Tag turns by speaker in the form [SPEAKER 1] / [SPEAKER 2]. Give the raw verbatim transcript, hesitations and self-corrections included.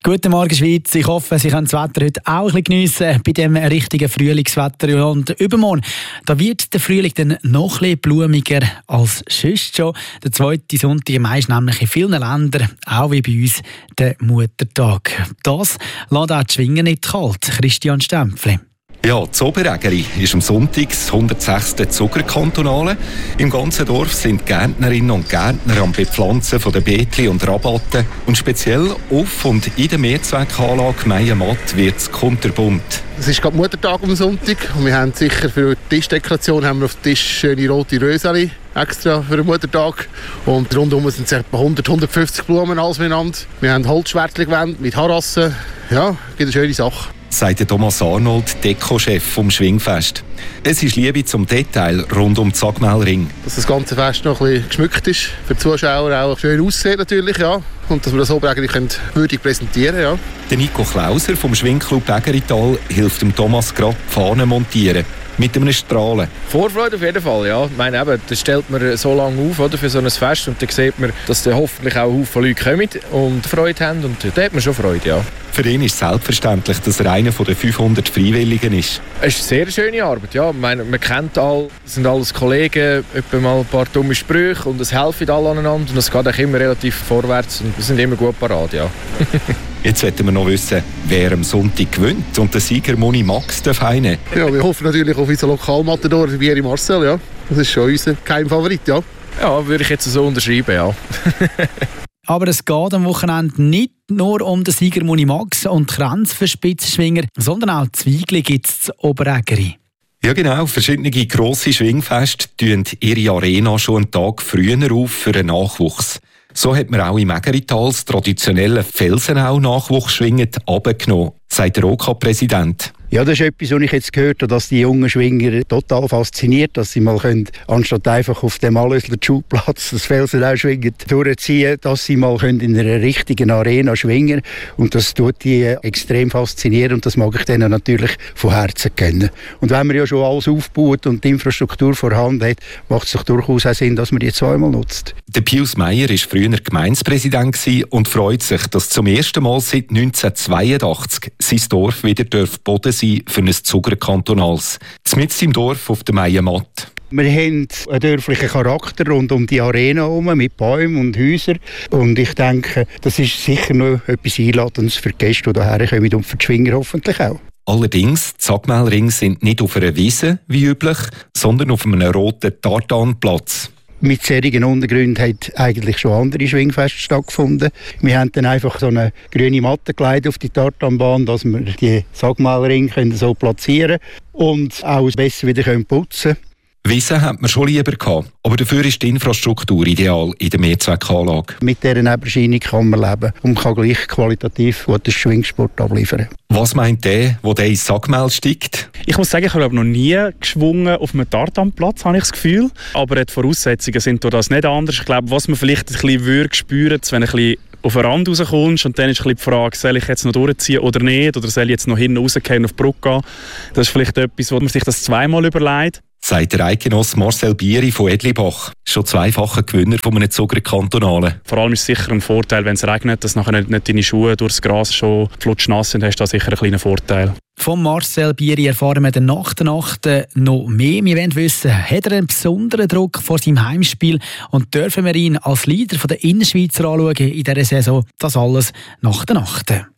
[SPEAKER 1] Guten Morgen, Schweiz. Ich hoffe, Sie können das Wetter heute auch ein bisschen geniessen, bei dem richtigen Frühlingswetter. Und übermorgen, da wird der Frühling dann noch ein bisschen blumiger als sonst schon. Der zweite Sonntag im Mai ist nämlich in vielen Ländern, auch wie bei uns, der Muttertag. Das lässt auch die Schwingen nicht kalt. Christian Stempfli.
[SPEAKER 2] Ja, die Oberägeri ist am Sonntag das hundertsechste Zuckerkantonale. Im ganzen Dorf sind Gärtnerinnen und Gärtner am Bepflanzen von der Beetli und Rabatten. Und speziell auf und in der Mehrzweckanlage Meienmatt wird es kunterbunt.
[SPEAKER 3] Es ist gerade Muttertag am Sonntag und wir haben sicher für die Tischdekoration haben wir auf dem Tisch schöne rote Röseli extra für den Muttertag. Und rundum sind es etwa hundert, hundertfünfzig Blumen alles miteinander. Wir haben Holzschwärtchen gewendet mit Harassen. Ja, gibt eine schöne Sache.
[SPEAKER 2] Sagt Thomas Arnold, Deko-Chef vom Schwingfest. Es ist Liebe zum Detail rund um den Sagmelring.
[SPEAKER 3] Dass das ganze Fest noch ein bisschen geschmückt ist, für die Zuschauer auch schön aussieht natürlich, ja. Und dass wir das Oberägeri würdig präsentieren können. Ja.
[SPEAKER 2] Der Nico Klauser vom Schwingclub Ägerital hilft dem Thomas gerade die Fahnen montieren. Mit einem Strahlen.
[SPEAKER 4] Vorfreude auf jeden Fall, ja. Ich meine, eben, das stellt man so lange auf, oder, für so ein Fest, und dann sieht man, dass da hoffentlich auch Haufen Leute kommen und Freude haben, und da hat man schon Freude, ja.
[SPEAKER 2] Für ihn ist es selbstverständlich, dass er einer der fünfhundert Freiwilligen ist.
[SPEAKER 4] Es ist eine sehr schöne Arbeit, ja. Ich meine, man kennt alle, es sind alles Kollegen, etwa mal ein paar dumme Sprüche, und es helfen alle aneinander, und es geht auch immer relativ vorwärts, und wir sind immer gut parat, ja.
[SPEAKER 2] Jetzt wollten wir noch wissen, wer am Sonntag gewinnt und der Sieger Moni Max darf heine.
[SPEAKER 3] Ja, wir hoffen natürlich auf unseren Lokalmatador, Vieri Marcel, ja. Das ist schon unser Geheimfavorit, ja.
[SPEAKER 4] Ja, würde ich jetzt so unterschreiben, ja.
[SPEAKER 1] Aber es geht am Wochenende nicht nur um den Sieger Moni Max und die Kränze für Spitzenschwinger, sondern auch Zwiegli gibt es zu Oberägeri.
[SPEAKER 2] Ja genau, verschiedene grosse Schwingfeste tun ihre Arena schon einen Tag früher auf für den Nachwuchs. So hat man auch im Ägerital das traditionelle Felsenau-Nachwuchsschwingen abgenommen, sagt der O K-Präsident.
[SPEAKER 5] Ja, das ist etwas, was ich jetzt gehört habe, dass die jungen Schwinger total fasziniert, dass sie mal können, anstatt einfach auf dem Allösler-Schulplatz das Felsenau-Schwingen durchziehen, dass sie mal können in einer richtigen Arena schwingen. Und das tut die extrem faszinieren, und das mag ich denen natürlich von Herzen kennen. Und wenn man ja schon alles aufbaut und die Infrastruktur vorhanden hat, macht es doch durchaus auch Sinn, dass man die zweimal nutzt.
[SPEAKER 2] Der Pius Meier war früher Gemeindepräsident und freut sich, dass zum ersten Mal seit neunzehnhundertzweiundachtzig sein Dorf wieder Boden sein für ein Zuckerkantonals. Mitten im Dorf auf der Meienmatt.
[SPEAKER 5] Wir haben einen dörflichen Charakter rund um die Arena herum, mit Bäumen und Häusern. Und ich denke, das ist sicher noch etwas Einladendes für die Gäste, die hierher kommen, und für die Schwinger hoffentlich auch.
[SPEAKER 2] Allerdings, die Sagmelringe sind nicht auf einer Wiese wie üblich, sondern auf einem roten Tartanplatz.
[SPEAKER 5] Mit solchen Untergründen haben eigentlich schon andere Schwingfeste stattgefunden. Wir haben dann einfach so eine grüne Matte gelegt auf die Tartanbahn, dass wir die Sagmelringe so platzieren können und auch besser wieder putzen können.
[SPEAKER 2] Wissen hat man schon lieber gehabt, aber dafür ist die Infrastruktur ideal in der Mehrzweckanlage.
[SPEAKER 5] Mit dieser Nebenerscheinung kann man leben und kann gleich qualitativ guten Schwingsport abliefern.
[SPEAKER 2] Was meint der, der den ins Sagmel steigt?
[SPEAKER 6] Ich muss sagen, ich habe noch nie geschwungen auf einem Tartanplatz, habe ich das Gefühl. Aber die Voraussetzungen sind durch das nicht anders. Ich glaube, was man vielleicht ein bisschen würde spüren, wenn ein bisschen auf den Rand rauskommst, und dann ist ein bisschen die Frage, soll ich jetzt noch durchziehen oder nicht, oder soll ich jetzt noch hinten rausgehen auf die Brücke gehen. Das ist vielleicht etwas, wo man sich das zweimal überlegt.
[SPEAKER 2] Sagt der Eidgenosse Marcel Bieri von Edlibach, schon zweifacher Gewinner von einem Zuckerkantonalen.
[SPEAKER 6] Vor allem ist es sicher ein Vorteil, wenn es regnet, dass nachher nicht deine Schuhe durchs Gras schon flutschnass sind, hast du da sicher einen kleinen Vorteil.
[SPEAKER 1] Von Marcel Bieri erfahren wir dann nach der Nacht noch mehr. Wir wollen wissen, hat er einen besonderen Druck vor seinem Heimspiel, und dürfen wir ihn als Leader der Innerschweizer anschauen in dieser Saison? Das alles nach der Nacht.